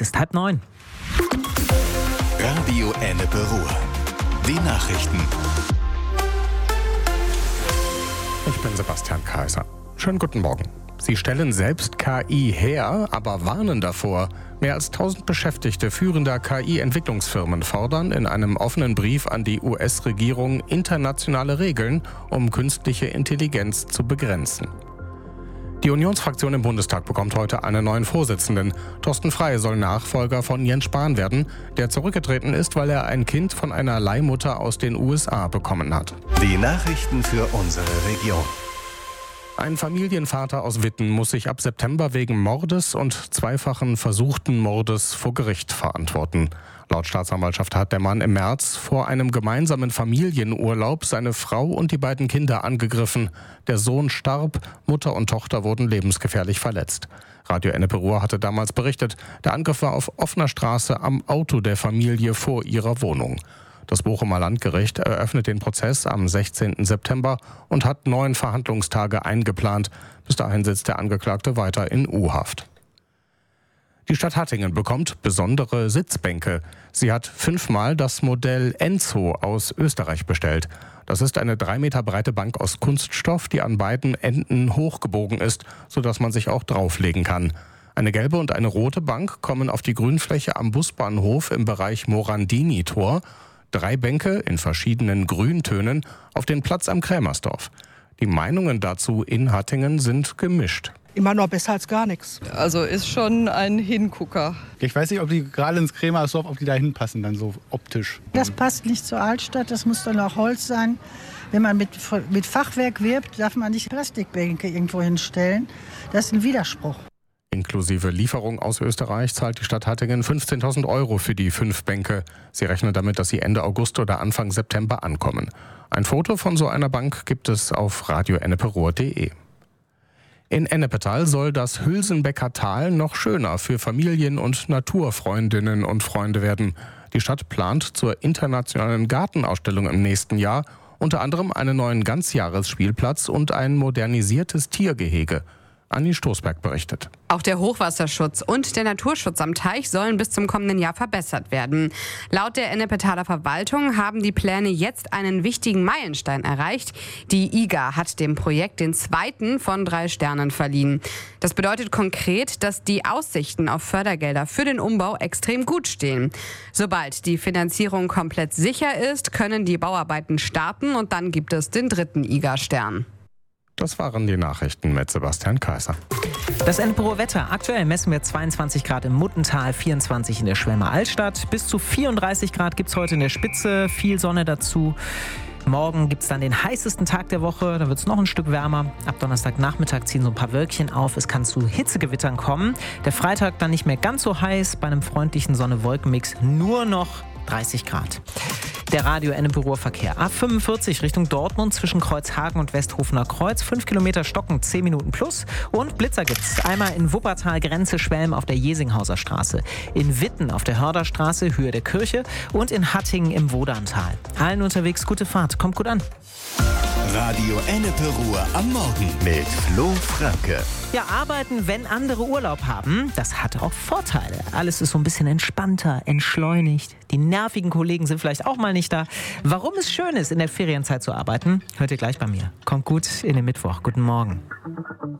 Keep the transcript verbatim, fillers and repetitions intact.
ist halb neun. Radio Ennepe Ruhr. Die Nachrichten. Ich bin Sebastian Kaiser. Schönen guten Morgen. Sie stellen selbst K I her, aber warnen davor. Mehr als tausend Beschäftigte führender K I-Entwicklungsfirmen fordern in einem offenen Brief an die U S-Regierung internationale Regeln, um künstliche Intelligenz zu begrenzen. Die Unionsfraktion im Bundestag bekommt heute einen neuen Vorsitzenden. Thorsten Frey soll Nachfolger von Jens Spahn werden, der zurückgetreten ist, weil er ein Kind von einer Leihmutter aus den U S A bekommen hat. Die Nachrichten für unsere Region. Ein Familienvater aus Witten muss sich ab September wegen Mordes und zweifachen versuchten Mordes vor Gericht verantworten. Laut Staatsanwaltschaft hat der Mann im März vor einem gemeinsamen Familienurlaub seine Frau und die beiden Kinder angegriffen. Der Sohn starb, Mutter und Tochter wurden lebensgefährlich verletzt. Radio Ennepe Ruhr hatte damals berichtet, der Angriff war auf offener Straße am Auto der Familie vor ihrer Wohnung. Das Bochumer Landgericht eröffnet den Prozess am sechzehnten September und hat neun Verhandlungstage eingeplant. Bis dahin sitzt der Angeklagte weiter in U-Haft. Die Stadt Hattingen bekommt besondere Sitzbänke. Sie hat fünfmal das Modell Enzo aus Österreich bestellt. Das ist eine drei Meter breite Bank aus Kunststoff, die an beiden Enden hochgebogen ist, sodass man sich auch drauflegen kann. Eine gelbe und eine rote Bank kommen auf die Grünfläche am Busbahnhof im Bereich Morandini-Tor. Drei Bänke in verschiedenen Grüntönen auf den Platz am Krämersdorf. Die Meinungen dazu in Hattingen sind gemischt. Immer noch besser als gar nichts. Also ist schon ein Hingucker. Ich weiß nicht, ob die gerade ins Krämersdorf, ob die da hinpassen, dann so optisch. Das passt nicht zur Altstadt, das muss dann auch Holz sein. Wenn man mit, mit Fachwerk wirbt, darf man nicht Plastikbänke irgendwo hinstellen. Das ist ein Widerspruch. Inklusive Lieferung aus Österreich zahlt die Stadt Hattingen fünfzehntausend Euro für die fünf Bänke. Sie rechnen damit, dass sie Ende August oder Anfang September ankommen. Ein Foto von so einer Bank gibt es auf radio ennepe ruhr punkt de. In Ennepetal soll das Hülsenbecker Tal noch schöner für Familien- und Naturfreundinnen und Freunde werden. Die Stadt plant zur internationalen Gartenausstellung im nächsten Jahr unter anderem einen neuen Ganzjahresspielplatz und ein modernisiertes Tiergehege. Anni Stoßberg berichtet. Auch der Hochwasserschutz und der Naturschutz am Teich sollen bis zum kommenden Jahr verbessert werden. Laut der Ennepetaler Verwaltung haben die Pläne jetzt einen wichtigen Meilenstein erreicht. Die I G A hat dem Projekt den zweiten von drei Sternen verliehen. Das bedeutet konkret, dass die Aussichten auf Fördergelder für den Umbau extrem gut stehen. Sobald die Finanzierung komplett sicher ist, können die Bauarbeiten starten und dann gibt es den dritten I G A-Stern. Das waren die Nachrichten mit Sebastian Kaiser. Das Ennepe Ruhr Wetter. Aktuell messen wir zweiundzwanzig Grad im Muttental, vierundzwanzig in der Schwelmer Altstadt. Bis zu vierunddreißig Grad gibt es heute in der Spitze, viel Sonne dazu. Morgen gibt es dann den heißesten Tag der Woche, da wird es noch ein Stück wärmer. Ab Donnerstagnachmittag ziehen so ein paar Wölkchen auf, es kann zu Hitzegewittern kommen. Der Freitag dann nicht mehr ganz so heiß, bei einem freundlichen Sonne-Wolken-Mix nur noch dreißig Grad. Der Radio Ennepe Ruhr Verkehr. A fünfundvierzig Richtung Dortmund zwischen Kreuzhagen und Westhofener Kreuz. fünf Kilometer stocken, zehn Minuten plus. Und Blitzer gibt's. Einmal in Wuppertal, Grenze Schwelm auf der Jesinghauser Straße. In Witten auf der Hörderstraße, Höhe der Kirche. Und in Hattingen im Wodantal. Allen unterwegs gute Fahrt. Kommt gut an. Radio Ennepe Ruhr am Morgen mit Flo Franke. Ja, arbeiten, wenn andere Urlaub haben, das hat auch Vorteile. Alles ist so ein bisschen entspannter, entschleunigt. Die nervigen Kollegen sind vielleicht auch mal nicht da. Warum es schön ist, in der Ferienzeit zu arbeiten, hört ihr gleich bei mir. Kommt gut in den Mittwoch. Guten Morgen.